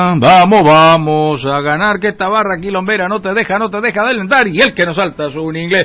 Vamos a ganar, que esta barra quilombera no te deja adelantar, y el que no salta es un inglés,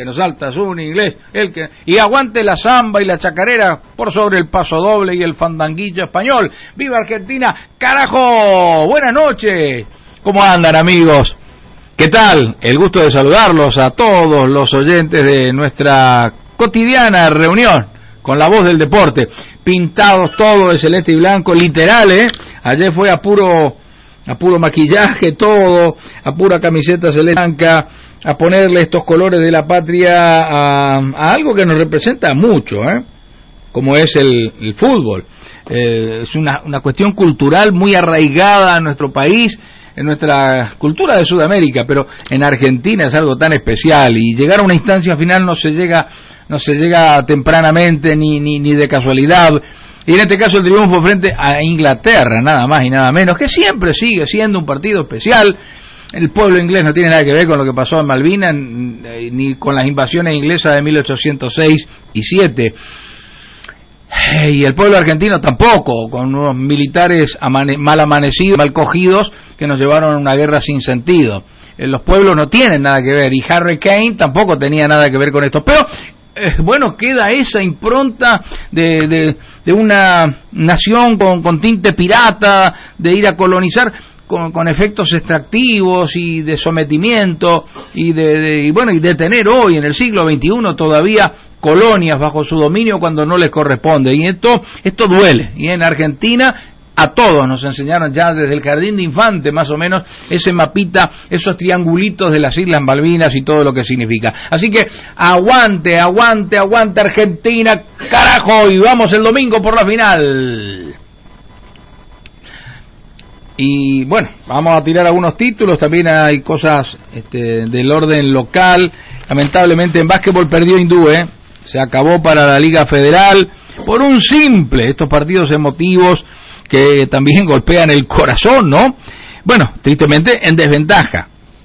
y aguante la samba y la chacarera por sobre el paso doble y el fandanguillo español. ¡Viva Argentina, carajo! Buenas noches, ¿cómo andan, amigos? ¿Qué tal? El gusto de saludarlos a todos los oyentes de nuestra cotidiana reunión con la voz del deporte, pintados todos de celeste y blanco, literal, ayer fue a puro maquillaje todo, a pura camiseta celeste y blanca, a ponerle estos colores de la patria a algo que nos representa mucho, como es el fútbol. Es una cuestión cultural muy arraigada en nuestro país, en nuestra cultura de Sudamérica, pero en Argentina es algo tan especial, y llegar a una instancia final no se llega tempranamente ni de casualidad, y en este caso el triunfo frente a Inglaterra, nada más y nada menos, que siempre sigue siendo un partido especial. El pueblo inglés no tiene nada que ver con lo que pasó en Malvinas, ni con las invasiones inglesas de 1806 y 7, y el pueblo argentino tampoco, con unos militares mal amanecidos, mal cogidos, que nos llevaron a una guerra sin sentido. Los pueblos no tienen nada que ver, y Harry Kane tampoco tenía nada que ver con esto, pero bueno, queda esa impronta de una nación con tinte pirata, de ir a colonizar con efectos extractivos y de sometimiento, y de tener hoy en el siglo XXI todavía colonias bajo su dominio cuando no les corresponde, y esto duele. Y en Argentina a todos nos enseñaron ya desde el jardín de infante, más o menos, ese mapita, esos triangulitos de las Islas Malvinas y todo lo que significa. Así que aguante Argentina, carajo, y vamos el domingo por la final. Y bueno, vamos a tirar algunos títulos, también hay cosas del orden local. Lamentablemente en básquetbol perdió Hindú, se acabó para la Liga Federal por un simple, estos partidos emotivos que también golpean el corazón, ¿no? Bueno, tristemente en desventaja,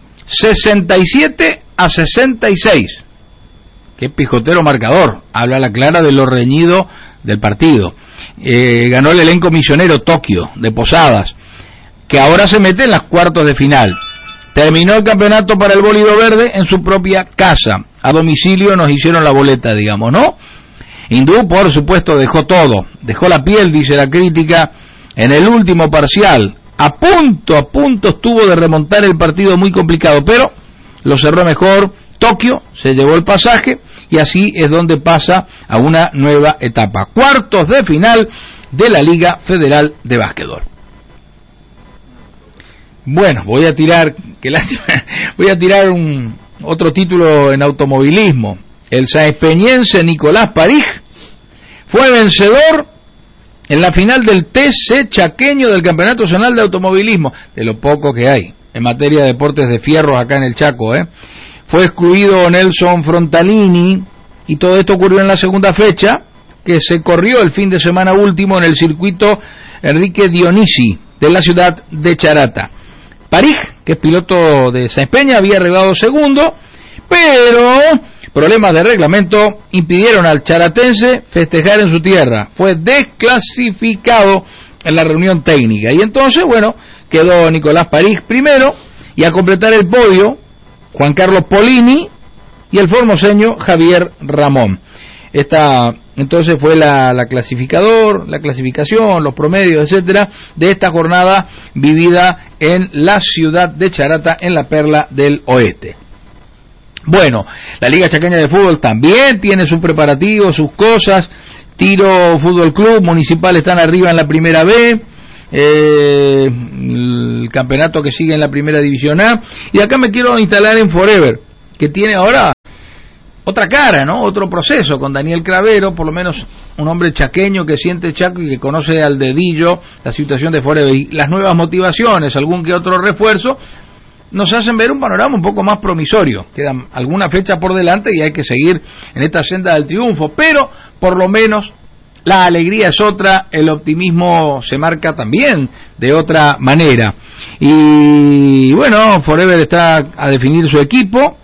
67-66. Qué pijotero marcador, habla la clara de lo reñido del partido. Ganó el elenco misionero Tokio de Posadas, que ahora se mete en las cuartos de final. Terminó el campeonato para el bólido verde en su propia casa, a domicilio nos hicieron la boleta, digamos, ¿no? Hindú, por supuesto, dejó todo, dejó la piel, dice la crítica, en el último parcial. A punto estuvo de remontar el partido, muy complicado, pero lo cerró mejor. Tokio se llevó el pasaje, y así es donde pasa a una nueva etapa, cuartos de final de la Liga Federal de Básquetbol. Bueno, voy a tirar otro título en automovilismo. El saezpeñense Nicolás París fue vencedor en la final del TC chaqueño del Campeonato Nacional de Automovilismo, de lo poco que hay en materia de deportes de fierros acá en el Chaco, Fue excluido Nelson Frontalini, y todo esto ocurrió en la segunda fecha, que se corrió el fin de semana último en el circuito Enrique Dionisi de la ciudad de Charata. París, que es piloto de Saezpeña, había arribado segundo, pero problemas de reglamento impidieron al charatense festejar en su tierra. Fue desclasificado en la reunión técnica, y entonces, bueno, quedó Nicolás París primero, y a completar el podio, Juan Carlos Polini y el formoseño Javier Ramón. Esta entonces fue la clasificación, los promedios, etcétera, de esta jornada vivida en la ciudad de Charata, en la perla del oeste. Bueno, la Liga Chaqueña de Fútbol también tiene sus preparativos, sus cosas. Tiro Fútbol Club Municipal están arriba en la primera B, el campeonato que sigue en la primera división A, y acá me quiero instalar en Forever, que tiene ahora otra cara, ¿no? Otro proceso con Daniel Cravero, por lo menos un hombre chaqueño que siente Chaco y que conoce al dedillo la situación de Forever, y las nuevas motivaciones, algún que otro refuerzo, nos hacen ver un panorama un poco más promisorio. Quedan alguna fecha por delante y hay que seguir en esta senda del triunfo, pero por lo menos la alegría es otra, el optimismo se marca también de otra manera. Y bueno, Forever está a definir su equipo,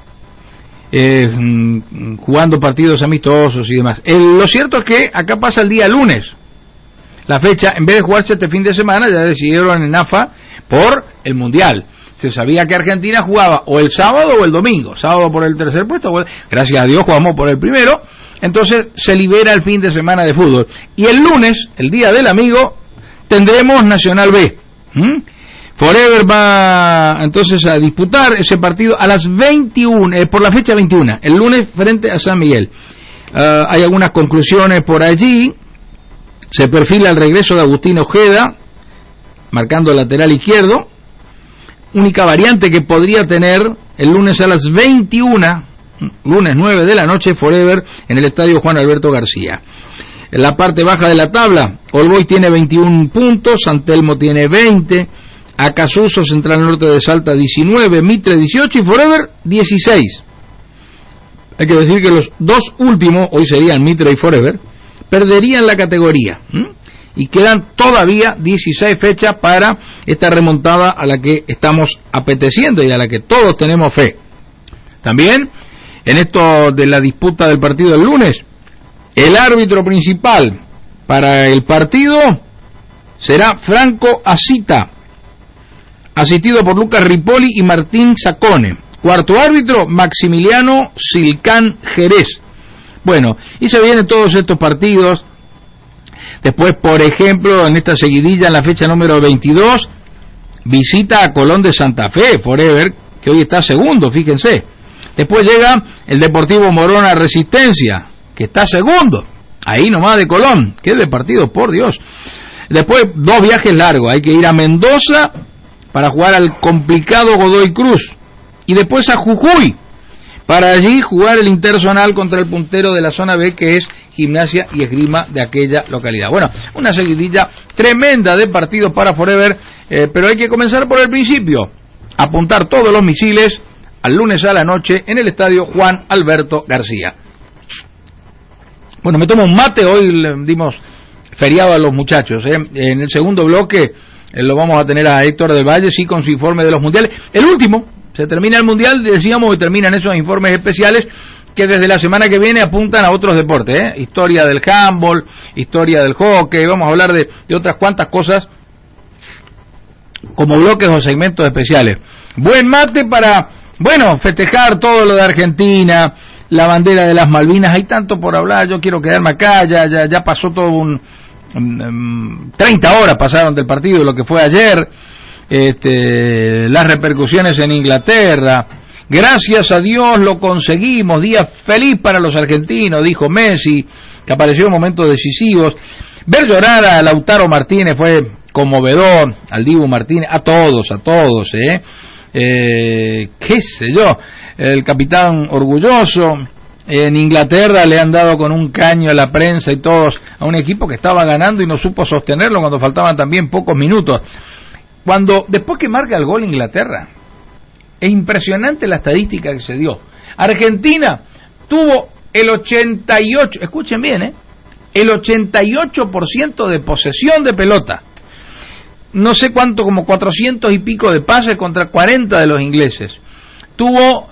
jugando partidos amistosos y demás. Lo cierto es que acá pasa el día lunes. la fecha, en vez de jugarse este fin de semana, ya decidieron en AFA por el Mundial. Se sabía que Argentina jugaba o el sábado o el domingo, sábado por el tercer puesto, gracias a Dios jugamos por el primero, entonces se libera el fin de semana de fútbol. Y el lunes, el día del amigo, tendremos Nacional B. Forever va entonces a disputar ese partido a las 21, por la fecha 21, el lunes frente a San Miguel. Hay algunas conclusiones por allí. Se perfila el regreso de Agustín Ojeda, marcando el lateral izquierdo. Única variante que podría tener el lunes a las 21, lunes 9 de la noche, Forever en el estadio Juan Alberto García. En la parte baja de la tabla, All Boys tiene 21 puntos, San Telmo tiene 20, Acasuso, Central Norte de Salta 19, Mitre 18 y Forever 16. Hay que decir que los dos últimos, hoy serían Mitre y Forever, perderían la categoría. Y quedan todavía 16 fechas para esta remontada a la que estamos apeteciendo y a la que todos tenemos fe. También, en esto de la disputa del partido del lunes, el árbitro principal para el partido será Franco Asita, asistido por Lucas Ripoli y Martín Sacone. Cuarto árbitro, Maximiliano Silcán Jerez. Bueno, y se vienen todos estos partidos. Después, por ejemplo, en esta seguidilla, en la fecha número 22, visita a Colón de Santa Fe, Forever, que hoy está segundo, fíjense. Después llega el Deportivo Morona Resistencia, que está segundo, ahí nomás de Colón. Qué de partido, por Dios. Después, dos viajes largos, hay que ir a Mendoza para jugar al complicado Godoy Cruz, y después a Jujuy, para allí jugar el interzonal contra el puntero de la zona B, que es Gimnasia y Esgrima de aquella localidad. Bueno, una seguidilla tremenda de partidos para Forever, pero hay que comenzar por el principio, apuntar todos los misiles al lunes a la noche en el estadio Juan Alberto García. Bueno, me tomo un mate, hoy le dimos feriado a los muchachos, En el segundo bloque lo vamos a tener a Héctor del Valle, sí, con su informe de los mundiales. El último, se termina el mundial, decíamos, y terminan esos informes especiales que desde la semana que viene apuntan a otros deportes, historia del handball, historia del hockey, vamos a hablar de otras cuantas cosas como bloques o segmentos especiales. Buen mate para, bueno, festejar todo lo de Argentina, la bandera de las Malvinas, hay tanto por hablar, yo quiero quedarme acá, ya pasó todo 30 horas pasaron del partido, lo que fue ayer, las repercusiones en Inglaterra. Gracias a Dios lo conseguimos, día feliz para los argentinos, dijo Messi, que apareció en momentos decisivos. Ver llorar a Lautaro Martínez fue conmovedor, al Dibu Martínez, a todos, qué sé yo, el capitán orgulloso. En Inglaterra le han dado con un caño a la prensa y todos a un equipo que estaba ganando y no supo sostenerlo cuando faltaban también pocos minutos. Después que marca el gol Inglaterra, es impresionante la estadística que se dio. Argentina tuvo el 88%, escuchen bien, el 88% de posesión de pelota. No sé cuánto, como 400 y pico de pases contra 40 de los ingleses. Tuvo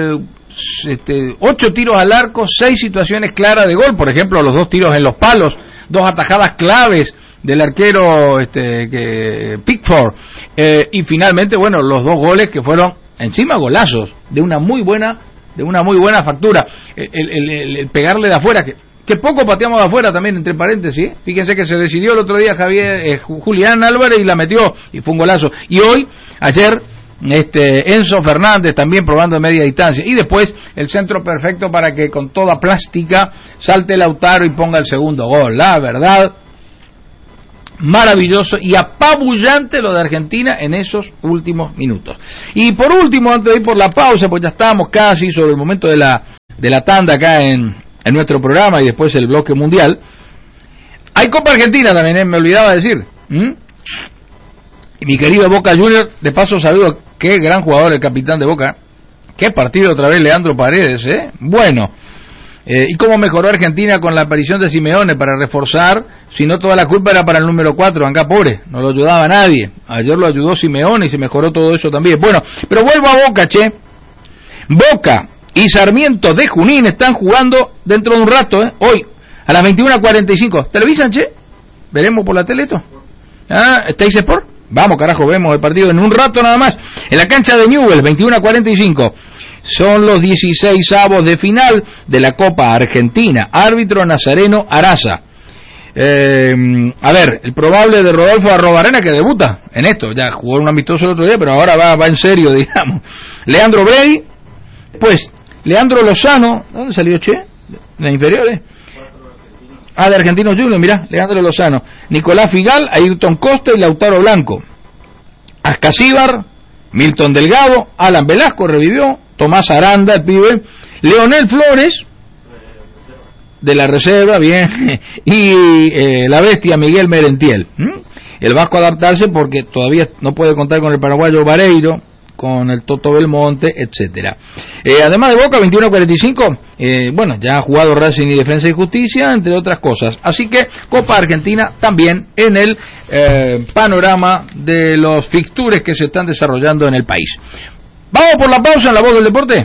8 tiros al arco, 6 situaciones claras de gol, por ejemplo, los 2 tiros en los palos, 2 atajadas claves del arquero Pickford, y finalmente, bueno, los 2 goles que fueron encima golazos de una muy buena factura. El pegarle de afuera, que poco pateamos de afuera también, entre paréntesis, fíjense que se decidió el otro día Julián Álvarez y la metió y fue un golazo. Y ayer Enzo Fernández también probando de media distancia, y después el centro perfecto para que con toda plástica salte Lautaro y ponga el segundo gol. La verdad, maravilloso y apabullante lo de Argentina en esos últimos minutos. Y por último, antes de ir por la pausa, pues ya estamos casi sobre el momento de la tanda acá en nuestro programa y después el bloque mundial, hay Copa Argentina también, me olvidaba decir. Y mi querido Boca Junior, de paso saludo, qué gran jugador el capitán de Boca, qué partido otra vez Leandro Paredes, bueno. Y cómo mejoró Argentina con la aparición de Simeone para reforzar, si no toda la culpa era para el número 4, Ancá pobre, no lo ayudaba a nadie. Ayer lo ayudó Simeone y se mejoró todo eso también. Bueno, pero vuelvo a Boca, Boca y Sarmiento de Junín están jugando dentro de un rato, hoy, a las 21:45. ¿Televisan, ¿Veremos por la tele esto? ¿Estáis Sport? Vamos, carajo, vemos el partido en un rato nada más. En la cancha de Newell's, 21:45. Son los 16avos de final de la Copa Argentina. Árbitro Nazareno Araza. A ver, el probable de Rodolfo Arrobarena, que debuta en esto. Ya jugó un amistoso el otro día, pero ahora va en serio, digamos. Leandro Brey. Pues, Leandro Lozano. ¿Dónde salió, che? ¿De las inferiores? De Argentinos Juniors, mirá, Leandro Lozano. Nicolás Figal, Ayrton Costa y Lautaro Blanco. Ascasíbar, Milton Delgado, Alan Velasco revivió, Tomás Aranda, el pibe, Leonel Flores, de la reserva, bien, y la bestia Miguel Merentiel. El vasco adaptarse porque todavía no puede contar con el paraguayo Vareiro, con el Toto Belmonte, etcétera. Además de Boca, 21:45, bueno, ya ha jugado Racing y Defensa y Justicia, entre otras cosas. Así que Copa Argentina también en el panorama de los fixtures que se están desarrollando en el país. Vamos por la pausa en La Voz del Deporte.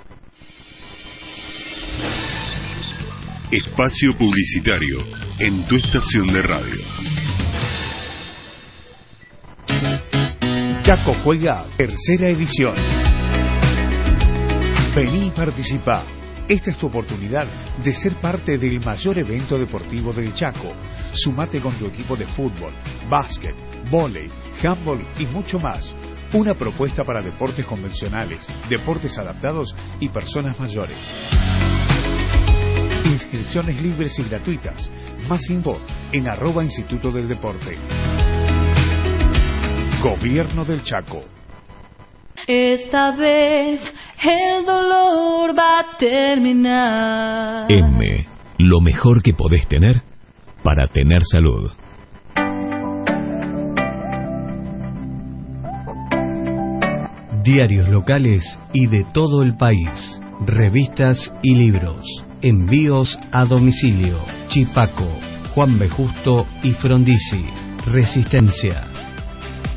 Espacio publicitario en tu estación de radio. Chaco Juega, tercera edición. Vení y participá. Esta es tu oportunidad de ser parte del mayor evento deportivo del Chaco. Sumate con tu equipo de fútbol, básquet, vóley, handball y mucho más. Una propuesta para deportes convencionales, deportes adaptados y personas mayores. Inscripciones libres y gratuitas. Más info en @Instituto del Deporte. Gobierno del Chaco. Esta vez el dolor va a terminar. M, lo mejor que podés tener para tener salud. Diarios locales y de todo el país. Revistas y libros. Envíos a domicilio. Chipaco, Juan B. Justo y Frondizi. Resistencia.